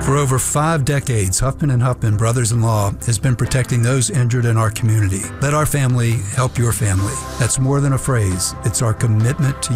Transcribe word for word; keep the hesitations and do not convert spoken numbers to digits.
For over five decades, Huffman and Huffman Brothers-in-Law has been protecting those injured in our community. Let our family help your family. That's more than a phrase. It's our commitment to